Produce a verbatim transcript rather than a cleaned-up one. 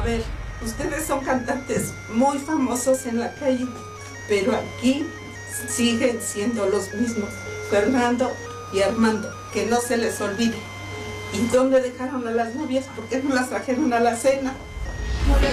ver, ustedes son cantantes muy famosos en la calle, pero aquí siguen siendo los mismos, Fernando y Armando, que no se les olvide. ¿Y dónde dejaron a las novias? ¿Por qué no las trajeron a la cena?